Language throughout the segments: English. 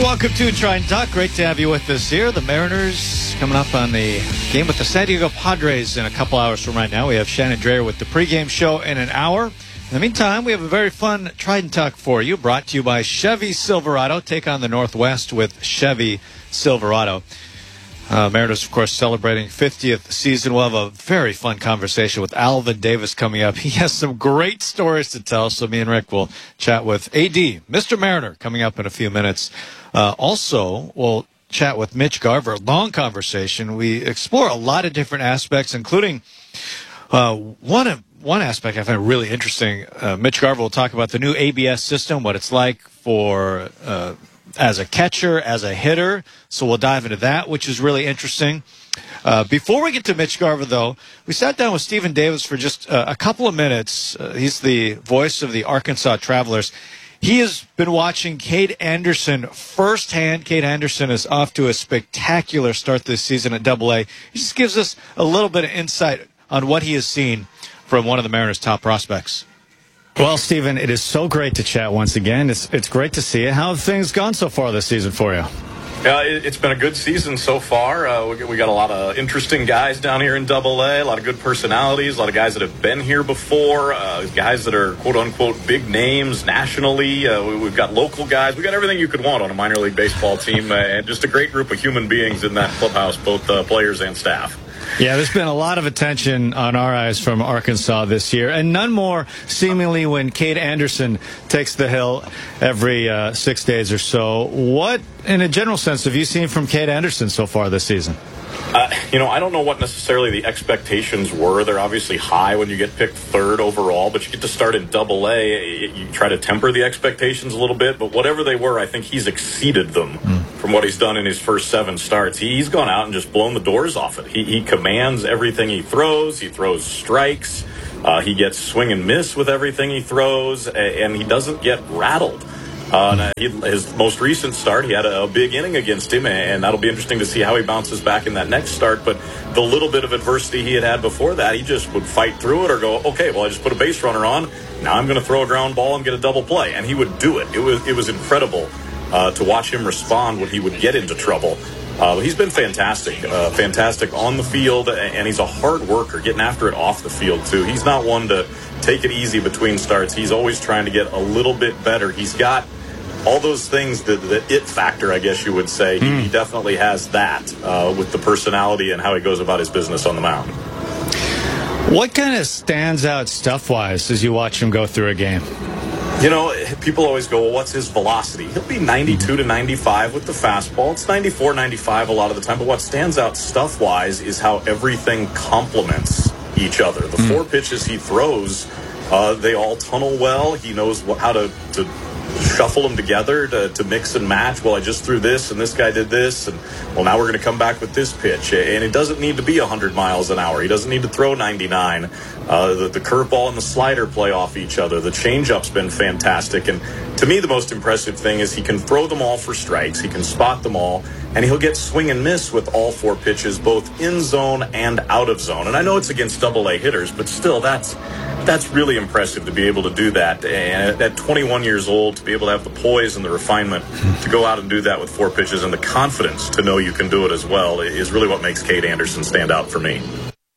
Welcome to Try and Talk. Great to have you with us here. The Mariners coming up on the game with the San Diego Padres in a couple hours from right now. We have Shannon Drayer with the pregame show in an hour. In the meantime, we have a very fun Try and Talk for you, brought to you by Chevy Silverado. Take on the Northwest with Chevy Silverado. Mariners, of course, celebrating 50th season. We'll have a very fun conversation with Alvin Davis coming up. He has some great stories to tell, so me and Rick will chat with AD, Mr. Mariner, coming up in a few minutes. Also, we'll chat with Mitch Garver. Long conversation. We explore a lot of different aspects, including one aspect I find really interesting. Mitch Garver will talk about the new ABS system, what it's like for as a catcher, as a hitter. So we'll dive into that, which is really interesting. Before we get to Mitch Garver, though, we sat down with Stephen Davis for just a couple of minutes. He's the voice of the Arkansas Travelers. He has been watching Cade Anderson firsthand. Cade Anderson is off to a spectacular start this season at AA. He just gives us a little bit of insight on what he has seen from one of the Mariners' top prospects. Well, Stephen, it is so great to chat once again. It's great to see you. How have things gone so far this season for you? It's been a good season so far. We got a lot of interesting guys down here in AA, a lot of good personalities, a lot of guys that have been here before, guys that are quote-unquote big names nationally. We've got local guys. We've got everything you could want on a minor league baseball team, and just a great group of human beings in that clubhouse, both players and staff. Yeah, there's been a lot of attention on our eyes from Arkansas this year, and none more seemingly when Cade Anderson takes the hill every 6 days or so. What, in a general sense, have you seen from Cade Anderson so far this season? I don't know what necessarily the expectations were. They're obviously high when you get picked third overall, but you get to start in AA. You try to temper the expectations a little bit, but whatever they were, I think he's exceeded them from what he's done in his first 7 starts. He's gone out and just blown the doors off it. He commands everything he throws. He throws strikes. He gets swing and miss with everything he throws, and he doesn't get rattled. His most recent start, he had a big inning against him, and that'll be interesting to see how he bounces back in that next start. But the little bit of adversity he had before that, he just would fight through it or go, okay, well, I just put a base runner on. Now I'm going to throw a ground ball and get a double play. And he would do it. It was incredible to watch him respond when he would get into trouble. He's been fantastic on the field, and he's a hard worker, getting after it off the field, too. He's not one to take it easy between starts. He's always trying to get a little bit better. He's got all those things, the it factor, I guess you would say. He definitely has that with the personality and how he goes about his business on the mound. What kind of stands out stuff-wise as you watch him go through a game? People always go, well, what's his velocity? He'll be 92 to 95 with the fastball. It's 94, 95 a lot of the time. But what stands out stuff-wise is how everything complements each other. The 4 pitches he throws, they all tunnel well. He knows how to shuffle them together to mix and match. Well, I just threw this, and this guy did this, and well, now we're going to come back with this pitch. And it doesn't need to be 100 miles an hour. He doesn't need to throw 99. The curveball and the slider play off each other. The changeup's been fantastic. And to me, the most impressive thing is he can throw them all for strikes. He can spot them all, and he'll get swing and miss with all 4 pitches, both in zone and out of zone. And I know it's against AA hitters, but still, that's really impressive to be able to do that. And at 21 years old, to be able to have the poise and the refinement to go out and do that with 4 pitches, and the confidence to know you can do it as well, is really what makes Cade Anderson stand out for me.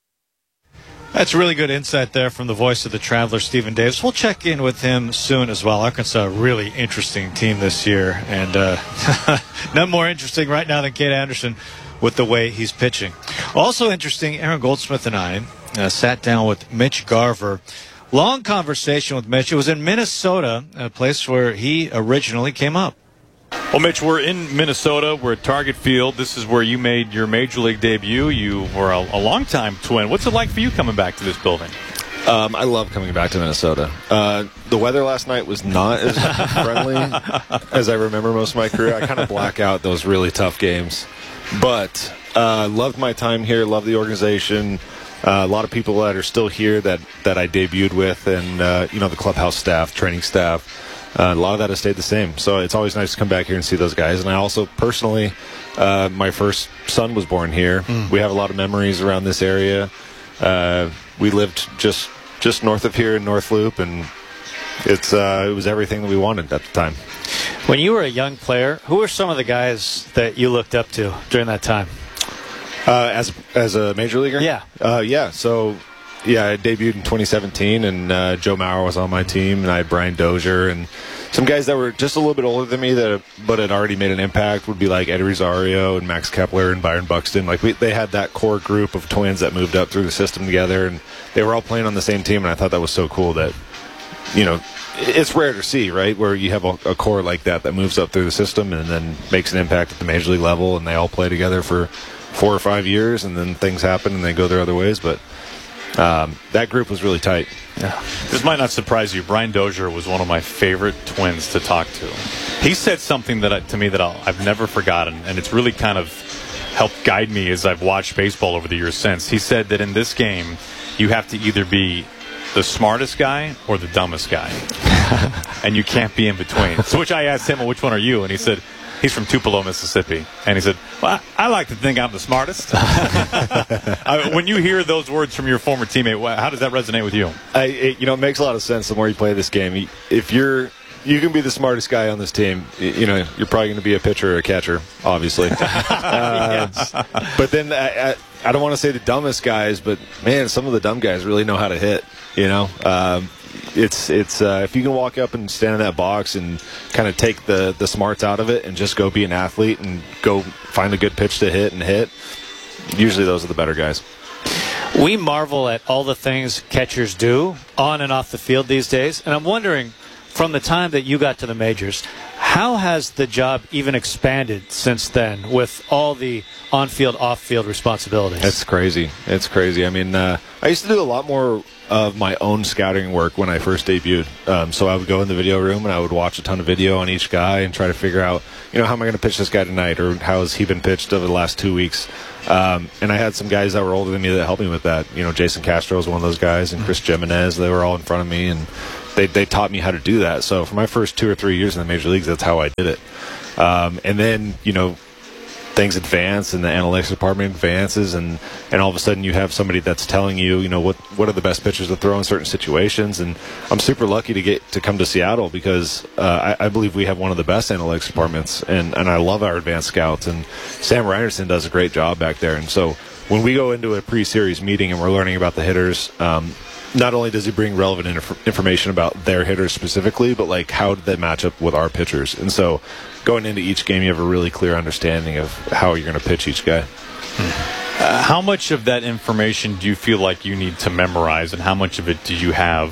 That's really good insight there from the voice of the Travelers, Stephen Davis. We'll check in with him soon as well. Arkansas, a really interesting team this year, and none more interesting right now than Cade Anderson with the way he's pitching. Also interesting, Aaron Goldsmith and I sat down with Mitch Garver. Long conversation with Mitch. It was in Minnesota, a place where he originally came up. Well, Mitch, we're in Minnesota. We're at Target Field. This is where you made your Major League debut. You were a long-time Twin. What's it like for you coming back to this building? I love coming back to Minnesota. The weather last night was not as friendly as I remember most of my career. I kind of black out those really tough games. But loved my time here, loved the organization. A lot of people that are still here that I debuted with, and the clubhouse staff, training staff. A lot of that has stayed the same. So it's always nice to come back here and see those guys. And I also personally, my first son was born here. We have a lot of memories around this area. We lived just north of here in North Loop, and it was everything that we wanted at the time. When you were a young player, who were some of the guys that you looked up to during that time? As a major leaguer? Yeah. So, I debuted in 2017, and Joe Mauer was on my team, and I had Brian Dozier, and some guys that were just a little bit older than me but had already made an impact would be like Eddie Rosario and Max Kepler and Byron Buxton. Like they had that core group of twins that moved up through the system together, and they were all playing on the same team, and I thought that was so cool that, it's rare to see, right, where you have a core like that moves up through the system and then makes an impact at the major league level, and they all play together for 4 or 5 years, and then things happen and they go their other ways. But that group was really tight. Yeah. This might not surprise you. Brian Dozier was one of my favorite twins to talk to. He said something to me that I've never forgotten, and it's really kind of helped guide me as I've watched baseball over the years since. He said that in this game, you have to either be the smartest guy or the dumbest guy, and you can't be in between. So which I asked him, well, which one are you? And he said, he's from Tupelo, Mississippi. And he said, well, I like to think I'm the smartest. When you hear those words from your former teammate, how does that resonate with you? It makes a lot of sense the more you play this game. If you can be the smartest guy on this team, you're probably going to be a pitcher or a catcher, obviously. But then I don't want to say the dumbest guys, but, man, some of the dumb guys really know how to hit, It's if you can walk up and stand in that box and kind of take the smarts out of it and just go be an athlete and go find a good pitch to hit and hit, usually those are the better guys. We marvel at all the things catchers do on and off the field these days, and I'm wondering, from the time that you got to the majors, how has the job even expanded since then with all the on-field, off-field responsibilities? It's crazy. I mean, I used to do a lot more of my own scouting work when I first debuted. So I would go in the video room and I would watch a ton of video on each guy and try to figure out, how am I going to pitch this guy tonight, or how has he been pitched over the last 2 weeks? And I had some guys that were older than me that helped me with that. Jason Castro was one of those guys, and Chris Jimenez. They were all in front of me, and they taught me how to do that. So for my first 2 or 3 years in the major leagues, that's how I did it. And then, things advance and the analytics department advances, and all of a sudden you have somebody that's telling you, what are the best pitchers to throw in certain situations. And I'm super lucky to get to come to Seattle because I believe we have one of the best analytics departments, and I love our advanced scouts, and Sam Reinerson does a great job back there. And so when we go into a pre-series meeting and we're learning about the hitters, not only does he bring relevant information about their hitters specifically, but like how did they match up with our pitchers. And so going into each game, you have a really clear understanding of how you're going to pitch each guy. How much of that information do you feel like you need to memorize, and how much of it do you have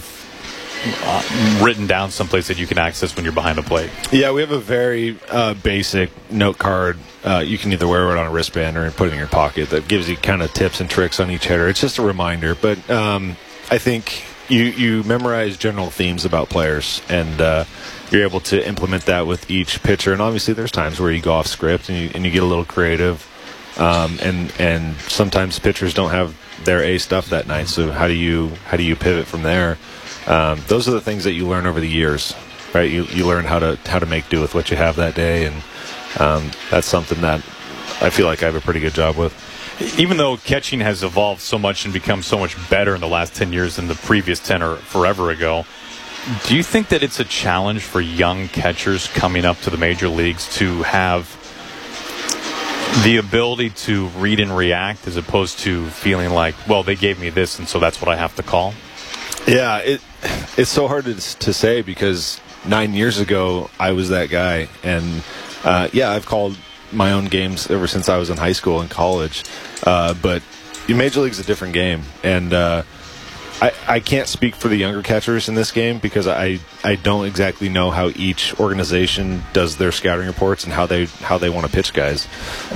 written down someplace that you can access when you're behind the plate? Yeah, we have a very basic note card. You can either wear it on a wristband or put it in your pocket that gives you kind of tips and tricks on each hitter. It's just a reminder, but I think you memorize general themes about players, and you're able to implement that with each pitcher. And obviously there's times where you go off script and you get a little creative, and sometimes pitchers don't have their A stuff that night, so how do you pivot from there? Those are the things that you learn over the years, right? You learn how to make do with what you have that day, and that's something that I feel like I have a pretty good job with. Even though catching has evolved so much and become so much better in the last 10 years than the previous 10 or forever ago, do you think that it's a challenge for young catchers coming up to the major leagues to have the ability to read and react as opposed to feeling like, well, they gave me this and so that's what I have to call? Yeah, it's so hard to say because 9 years ago I was that guy, and I've called my own games ever since I was in high school and college, but Major League's a different game, and I can't speak for the younger catchers in this game because I don't exactly know how each organization does their scouting reports and how they want to pitch guys.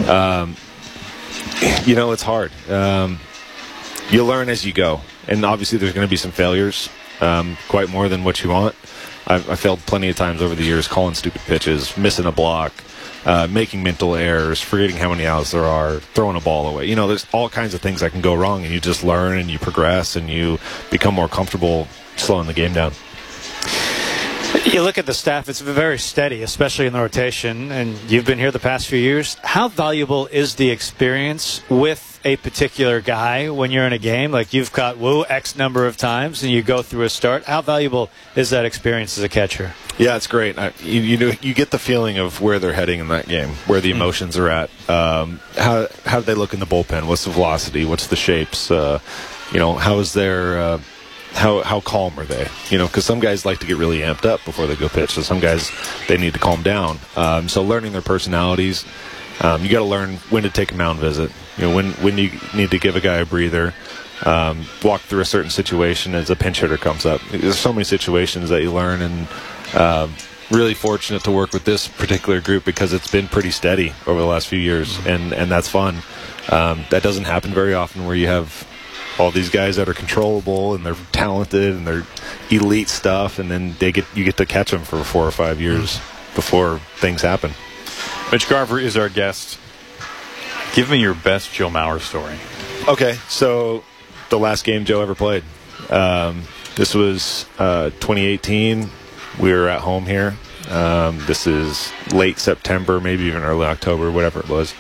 It's hard. You learn as you go, and obviously there's going to be some failures, quite more than what you want. I failed plenty of times over the years, calling stupid pitches, missing a block, making mental errors, forgetting how many outs there are, throwing a ball away. There's all kinds of things that can go wrong, and you just learn and you progress and you become more comfortable slowing the game down. You look at the staff, it's very steady, especially in the rotation, and you've been here the past few years. How valuable is the experience with a particular guy when you're in a game? Like you've caught Wu X number of times and you go through a start. How valuable is that experience as a catcher? Yeah, it's great. You get the feeling of where they're heading in that game, where the emotions are at. How do they look in the bullpen? What's the velocity? What's the shapes? How is their how calm are they? Because some guys like to get really amped up before they go pitch. So some guys, they need to calm down. So learning their personalities, you got to learn when to take a mound visit. When you need to give a guy a breather. Walk through a certain situation as a pinch hitter comes up. There's so many situations that you learn, and really fortunate to work with this particular group because it's been pretty steady over the last few years, and that's fun. That doesn't happen very often where you have all these guys that are controllable and they're talented and they're elite stuff, and then you get to catch them for 4 or 5 years before things happen. Mitch Garver is our guest. Give me your best Joe Mauer story. Okay, so the last game Joe ever played. This was 2018. We were at home here. This is late September, maybe even early October, whatever it was.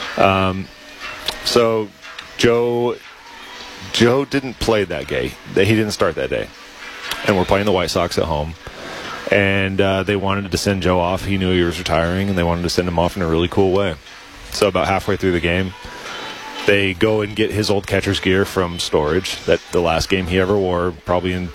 So Joe didn't play that day. He didn't start that day. And we're playing the White Sox at home. And they wanted to send Joe off. He knew he was retiring, and they wanted to send him off in a really cool way. So about halfway through the game, they go and get his old catcher's gear from storage. That the last game he ever wore, probably in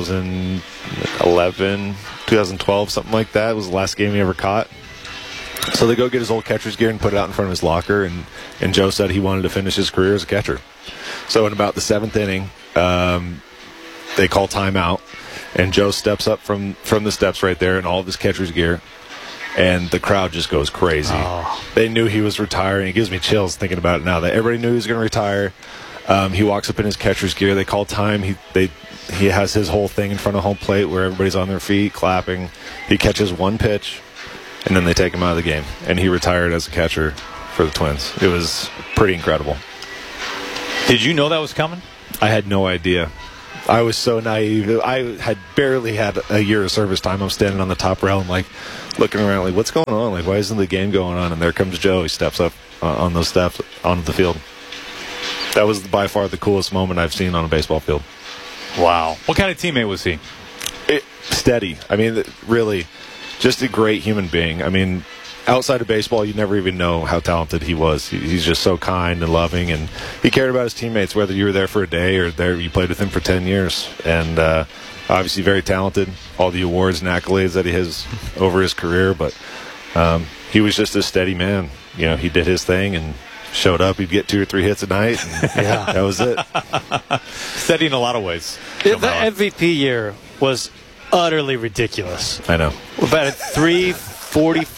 2011, 2012, something like that, was the last game he ever caught. So they go get his old catcher's gear and put it out in front of his locker, and Joe said he wanted to finish his career as a catcher. So in about the 7th inning, they call timeout, and Joe steps up from the steps right there in all of his catcher's gear. And the crowd just goes crazy. Oh. They knew he was retiring. It gives me chills thinking about it now. That everybody knew he was going to retire. He walks up in his catcher's gear. They call time. He has his whole thing in front of home plate where everybody's on their feet clapping. He catches one pitch, and then they take him out of the game. And he retired as a catcher for the Twins. It was pretty incredible. Did you know that was coming? I had no idea. I was so naive. I had barely had a year of service time. I'm standing on the top rail and looking around like, what's going on? Like, why isn't the game going on? And there comes Joe. He steps up on those steps onto the field. That was by far the coolest moment I've seen on a baseball field. Wow. What kind of teammate was he? Steady. I mean, really, just a great human being. I mean, outside of baseball, you never even know how talented he was. He's just so kind and loving, and he cared about his teammates, whether you were there for a day or you played with him for 10 years. And obviously very talented, all the awards and accolades that he has over his career, but he was just a steady man. He did his thing and showed up. He'd get 2 or 3 hits a night, and that was it. Steady in a lot of ways. The MVP year was utterly ridiculous. I know. About a 344